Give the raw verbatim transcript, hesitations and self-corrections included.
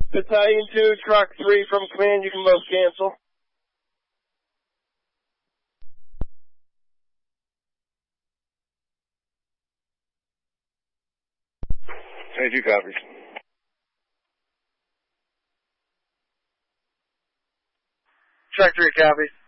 Battalion two, Truck three from command, you can both cancel. Hey, two copies. Truck three copies.